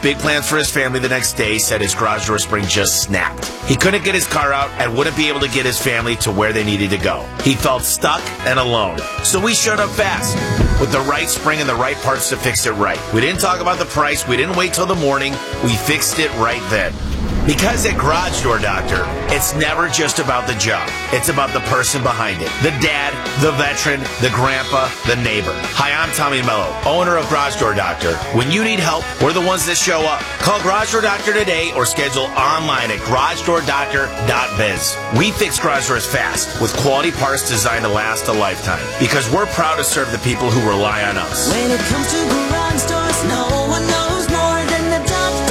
Big plans for his family the next day said his garage door spring just snapped. He couldn't get his car out and wouldn't be able to get his family to where they needed to go. He felt stuck and alone. So we showed up fast with the right spring and the right parts to fix it right. We didn't talk about the price. We didn't wait till the morning. We fixed it right then. Because at Garage Door Doctor, it's never just about the job. It's about the person behind it. The dad, the veteran, the grandpa, the neighbor. Hi, I'm Tommy Mello, owner of Garage Door Doctor. When you need help, we're the ones that show up. Call Garage Door Doctor today or schedule online at garagedoordoctor.biz. We fix garage doors fast with quality parts designed to last a lifetime because we're proud to serve the people who rely on us. When it comes to garage doors, no one knows more than the doctor.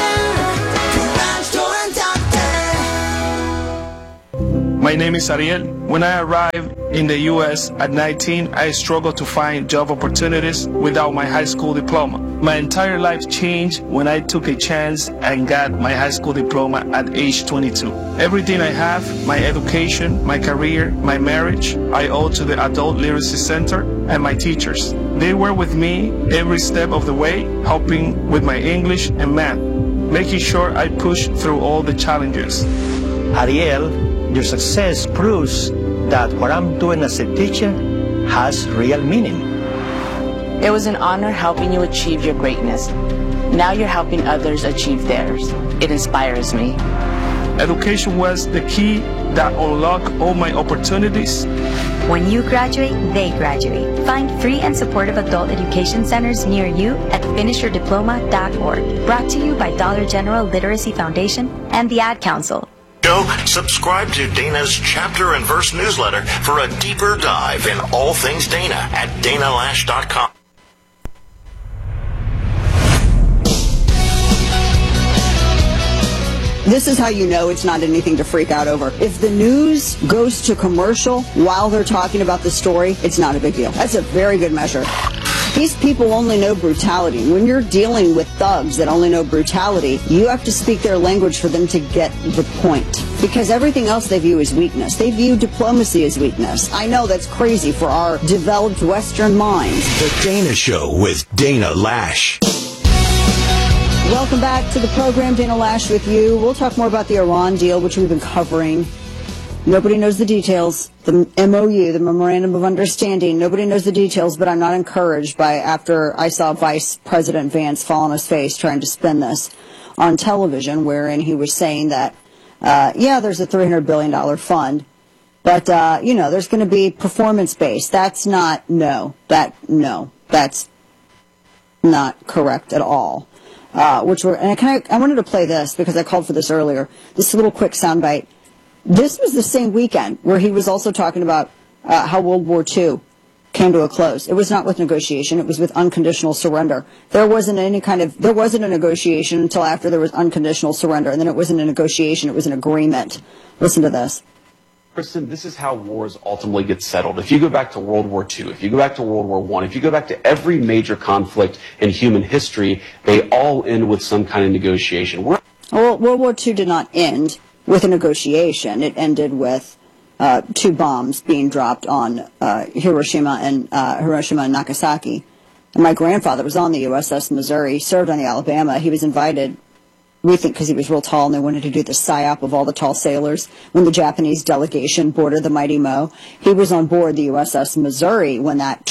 My name is Ariel. When I arrived in the U.S. at 19, I struggled to find job opportunities without my high school diploma. My entire life changed when I took a chance and got my high school diploma at age 22. Everything I have, my education, my career, my marriage, I owe to the Adult Literacy Center and my teachers. They were with me every step of the way, helping with my English and math, making sure I pushed through all the challenges. Ariel, your success proves that what I'm doing as a teacher has real meaning. It was an honor helping you achieve your greatness. Now you're helping others achieve theirs. It inspires me. Education was the key that unlocked all my opportunities. When you graduate, they graduate. Find free and supportive adult education centers near you at finishyourdiploma.org. Brought to you by Dollar General Literacy Foundation and the Ad Council. Subscribe to Dana's Chapter and Verse newsletter for a deeper dive in all things Dana at danalash.com. This is how you know it's not anything to freak out over. If the news goes to commercial while they're talking about the story, it's not a big deal. That's a very good measure. These people only know brutality. When you're dealing with thugs that only know brutality, you have to speak their language for them to get the point. Because everything else they view as weakness. They view diplomacy as weakness. I know that's crazy for our developed Western minds. The Dana Show with Dana Lash. Welcome back to the program. Dana Lash with you. We'll talk more about the Iran deal, which we've been covering. Nobody knows the details. The MOU, the Memorandum of Understanding, nobody knows the details, but I'm not encouraged by after I saw Vice President Vance fall on his face trying to spin this on television, wherein he was saying that, there's a $300 billion fund, but, there's going to be performance-based. That's not that's not correct at all. I wanted to play this because I called for this earlier. This little quick soundbite. This was the same weekend where he was also talking about how World War II came to a close. It was not with negotiation. It was with unconditional surrender. There wasn't a negotiation until after there was unconditional surrender. And then it wasn't a negotiation. It was an agreement. Listen to this. Kristen, this is how wars ultimately get settled. If you go back to World War II, if you go back to World War I, if you go back to every major conflict in human history, they all end with some kind of negotiation. Well, World War II did not end with a negotiation. It ended with 2 bombs being dropped on Hiroshima and Nagasaki. And my grandfather was on the USS Missouri, served on the Alabama. He was invited, we think because he was real tall, and they wanted to do the psyop of all the tall sailors when the Japanese delegation boarded the Mighty Mo. He was on board the USS Missouri when that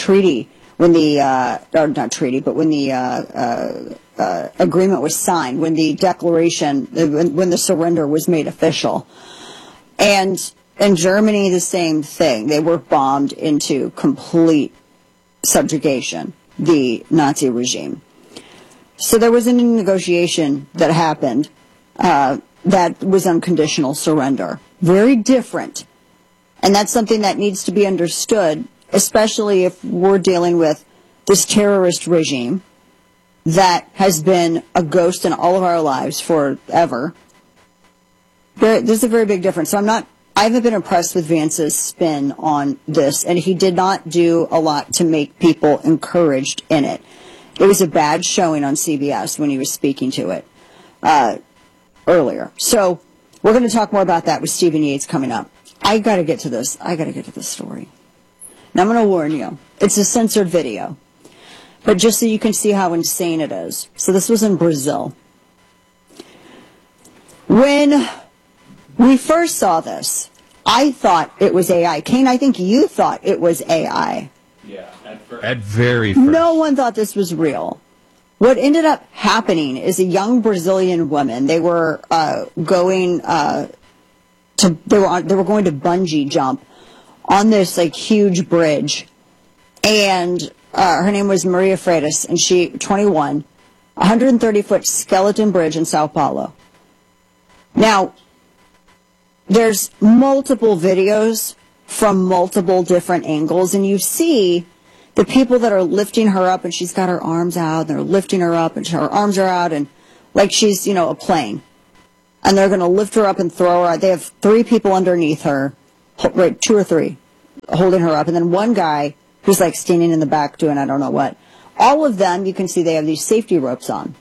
agreement was signed, when the declaration, when the surrender was made official. And in Germany, the same thing. They were bombed into complete subjugation, the Nazi regime. So there was a negotiation that happened that was unconditional surrender. Very different. And that's something that needs to be understood, especially if we're dealing with this terrorist regime that has been a ghost in all of our lives forever. There's a very big difference. So I haven't been impressed with Vance's spin on this, and he did not do a lot to make people encouraged in it. It was a bad showing on CBS when he was speaking to it earlier. So we're going to talk more about that with Stephen Yates coming up. I got to get to this. I got to get to this story. Now, I'm going to warn you. It's a censored video. But just so you can see how insane it is. So this was in Brazil. When we first saw this, I thought it was AI. Kane, I think you thought it was AI. Yeah, at very first. No one thought this was real. What ended up happening is a young Brazilian woman. They were going to bungee jump on this like huge bridge, and her name was Maria Freitas, and she 21, 130-foot skeleton bridge in Sao Paulo. Now, there's multiple videos from multiple different angles, and you see the people that are lifting her up, and she's got her arms out, and they're lifting her up, and her arms are out, and like she's, a plane. And they're going to lift her up and throw her out. They have 3 people underneath her, right, 2 or 3, holding her up, and then one guy who's like standing in the back doing I don't know what. All of them, you can see they have these safety ropes on.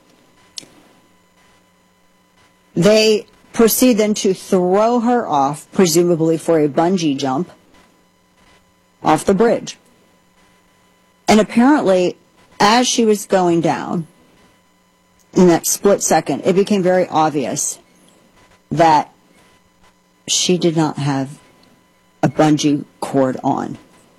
They proceed then to throw her off, presumably for a bungee jump, off the bridge. And apparently, as she was going down, in that split second, it became very obvious that she did not have a bungee cord on.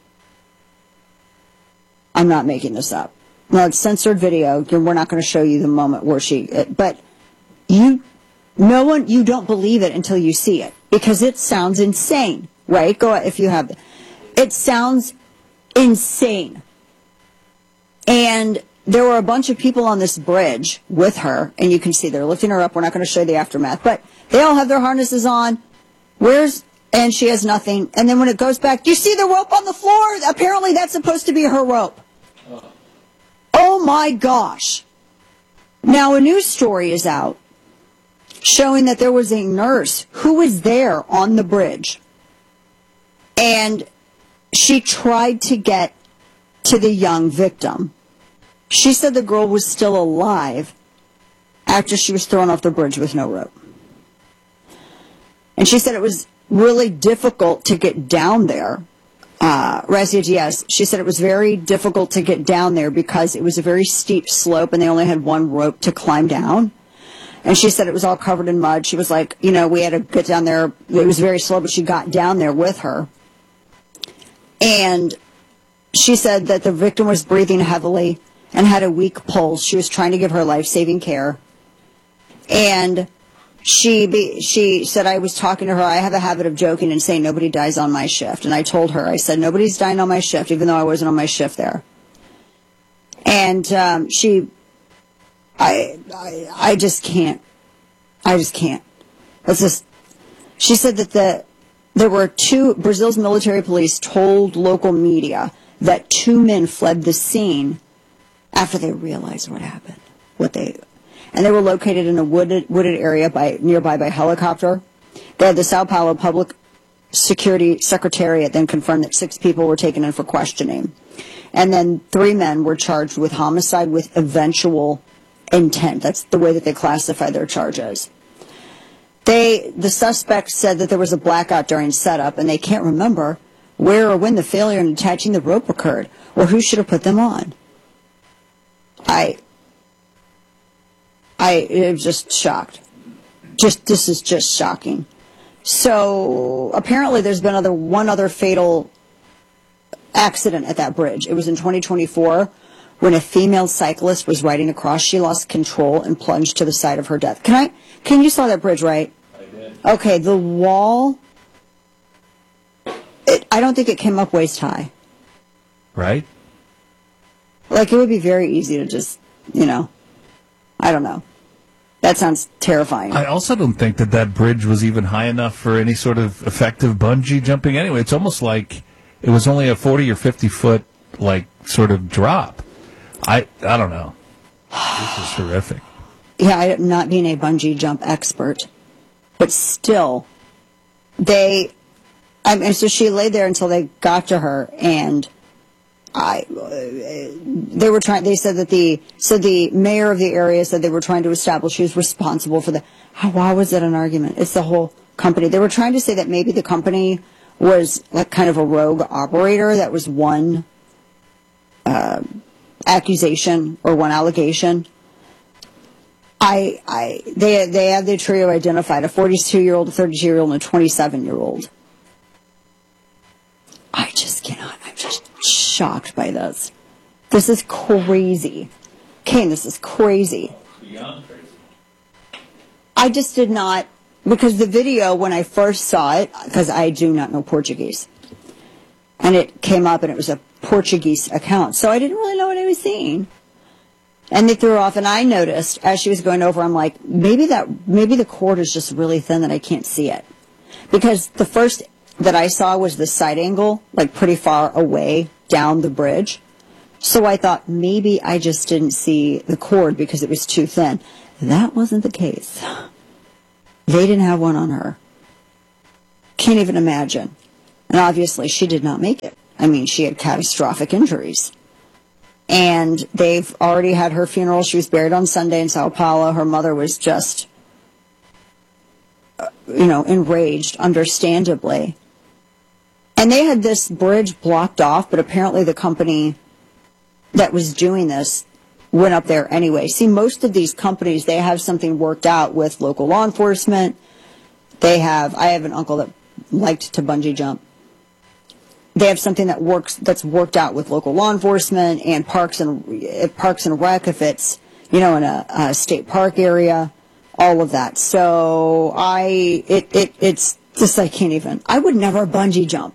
I'm not making this up. No, it's censored video. We're not going to show you the moment where but you don't believe it until you see it, because it sounds insane, right? Go if you have it sounds insane. And there were a bunch of people on this bridge with her, and you can see they're lifting her up. We're not going to show you the aftermath, but they all have their harnesses on. And she has nothing. And then when it goes back, do you see the rope on the floor? Apparently that's supposed to be her rope. Oh my gosh. Now a news story is out showing that there was a nurse who was there on the bridge, and she tried to get to the young victim. She said the girl was still alive after she was thrown off the bridge with no rope. And she said it was really difficult to get down there. Razia Diaz, she said it was very difficult to get down there because it was a very steep slope and they only had one rope to climb down. And she said it was all covered in mud. She was like, we had to get down there. It was very slow, but she got down there with her. And she said that the victim was breathing heavily and had a weak pulse. She was trying to give her life-saving care. And she said, I was talking to her, I have a habit of joking and saying nobody dies on my shift. And I told her, I said, nobody's dying on my shift, even though I wasn't on my shift there. And I just can't. She said that there were Brazil's military police told local media that 2 men fled the scene after they realized what happened. And they were located in a wooded area nearby by helicopter. The Sao Paulo Public Security Secretariat then confirmed that 6 people were taken in for questioning. And then 3 men were charged with homicide with eventual intent. That's the way that they classify their charges. The suspects said that there was a blackout during setup, and they can't remember where or when the failure in attaching the rope occurred, or who should have put them on. I was just shocked. This is just shocking. So apparently there's been one other fatal accident at that bridge. It was in 2024 when a female cyclist was riding across. She lost control and plunged to the side of her death. Can you saw that bridge, right? I did. Okay, the wall, I don't think it came up waist high. Right? Like, it would be very easy to just, I don't know. That sounds terrifying. I also don't think that bridge was even high enough for any sort of effective bungee jumping anyway. It's almost like it was only a 40 or 50 foot, sort of drop. I don't know. This is horrific. Yeah, I'm not being a bungee jump expert, but still, so she lay there until they got to her, and they said that the mayor of the area said they were trying to establish who's responsible for why was that an argument? It's the whole company. They were trying to say that maybe the company was like kind of a rogue operator. That was one accusation or one allegation. They have the trio identified, a 42-year-old, a 32-year-old, and a 27-year-old. I just cannot. I'm just shocked by this. This is crazy. Kane, this is crazy. Beyond crazy. I just did not, because the video, when I first saw it, because I do not know Portuguese, and it came up and it was a Portuguese account, so I didn't really know what I was seeing. And they threw her off, and I noticed as she was going over, I'm like, maybe the cord is just really thin that I can't see it. Because the first that I saw was the side angle, like pretty far away down the bridge. So I thought maybe I just didn't see the cord because it was too thin. That wasn't the case. They didn't have one on her. Can't even imagine. And obviously she did not make it. I mean, she had catastrophic injuries. And they've already had her funeral. She was buried on Sunday in Sao Paulo. Her mother was just, enraged, understandably. And they had this bridge blocked off, but apparently the company that was doing this went up there anyway. See, most of these companies, they have something worked out with local law enforcement. I have an uncle that liked to bungee jump. They have something that's worked out with local law enforcement and Parks and Rec if it's, in a state park area, all of that. So it's just, I can't even. I would never bungee jump.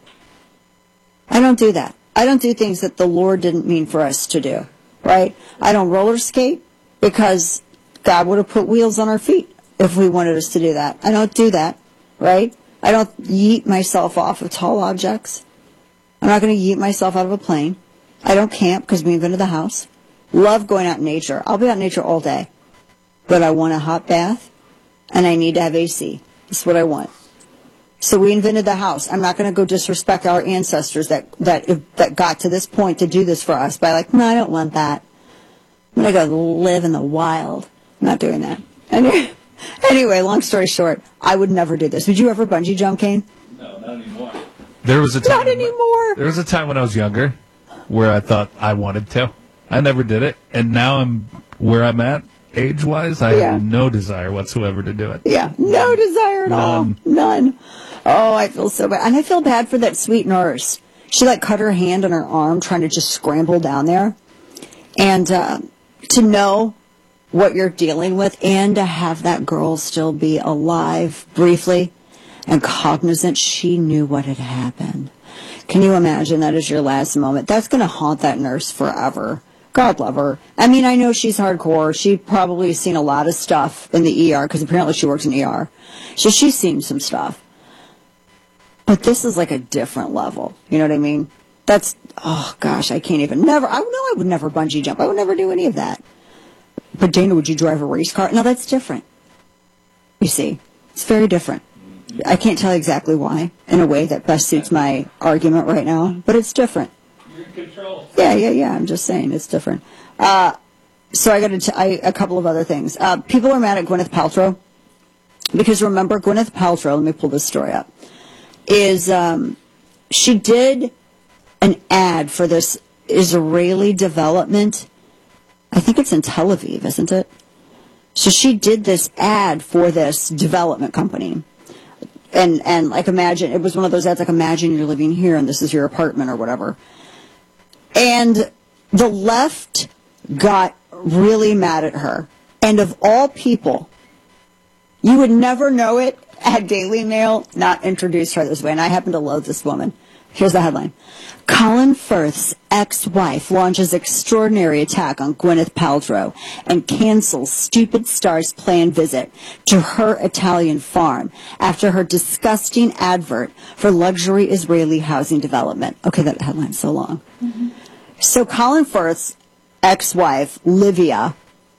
I don't do that. I don't do things that the Lord didn't mean for us to do, right? I don't roller skate because God would have put wheels on our feet if we wanted us to do that. I don't do that, right? I don't yeet myself off of tall objects. I'm not going to yeet myself out of a plane. I don't camp because we invented the house. Love going out in nature. I'll be out in nature all day. But I want a hot bath, and I need to have AC. That's what I want. So we invented the house. I'm not going to go disrespect our ancestors that got to this point to do this for us by no, I don't want that. I'm going to go live in the wild. I'm not doing that. Anyway, long story short, I would never do this. Would you ever bungee jump, Kane? No, not anymore. There was a time. Not anymore. There was a time when I was younger where I thought I wanted to. I never did it, and now I'm where I'm at age-wise. I have no desire whatsoever to do it. Yeah, no desire at all. None. Oh, I feel so bad, and I feel bad for that sweet nurse. She cut her hand on her arm trying to just scramble down there, and to know what you're dealing with, and to have that girl still be alive briefly. And cognizant, she knew what had happened. Can you imagine that as your last moment? That's going to haunt that nurse forever. God love her. I mean, I know she's hardcore. She probably has seen a lot of stuff in the ER, because apparently she works in ER. So she's seen some stuff. But this is a different level. You know what I mean? That's, oh gosh, I can't even, never, I would never bungee jump. I would never do any of that. But Dana, would you drive a race car? No, that's different. You see, it's very different. I can't tell exactly why, in a way that best suits my argument right now, but it's different. You're in control. Yeah, I'm just saying, it's different. So I got a couple of other things. People are mad at Gwyneth Paltrow, because remember, Gwyneth Paltrow, let me pull this story up, is she did an ad for this Israeli development. I think it's in Tel Aviv, isn't it? So she did this ad for this development company. And imagine, it was one of those ads imagine you're living here and this is your apartment or whatever. And the left got really mad at her. And of all people, you would never know it had Daily Mail not introduced her this way. And I happen to love this woman. Here's the headline. Colin Firth's ex-wife launches extraordinary attack on Gwyneth Paltrow and cancels stupid star's planned visit to her Italian farm after her disgusting advert for luxury Israeli housing development. Okay, that headline's so long. Mm-hmm. So Colin Firth's ex-wife, Livia,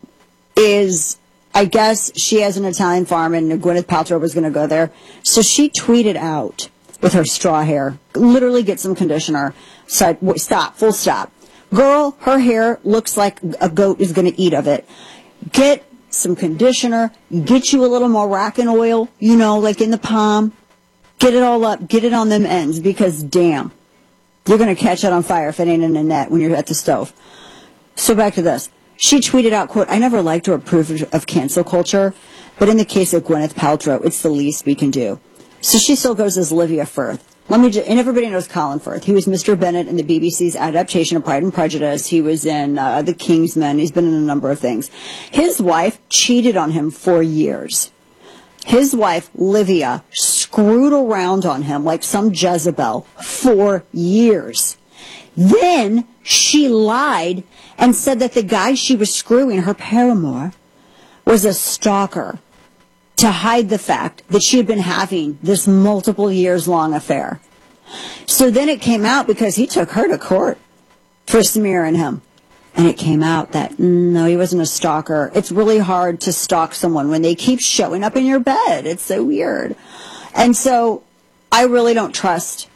is, I guess she has an Italian farm and Gwyneth Paltrow was going to go there. So she tweeted out with her straw hair, literally get some conditioner. Stop, full stop. Girl, her hair looks like a goat is going to eat of it. Get some conditioner, get you a little Moroccan oil, in the palm. Get it all up, get it on them ends, because damn, you're going to catch it on fire if it ain't in the net when you're at the stove. So back to this. She tweeted out, quote, "I never liked or approved of cancel culture, but in the case of Gwyneth Paltrow, it's the least we can do." So she still goes as Livia Firth. And everybody knows Colin Firth. He was Mr. Bennett in the BBC's adaptation of Pride and Prejudice. He was in The Kingsman. He's been in a number of things. His wife cheated on him for years. His wife, Livia, screwed around on him like some Jezebel for years. Then she lied and said that the guy she was screwing, her paramour, was a stalker, to hide the fact that she had been having this multiple years long affair. So then it came out, because he took her to court for smearing him. And it came out that, no, he wasn't a stalker. It's really hard to stalk someone when they keep showing up in your bed. It's so weird. And so I really don't trust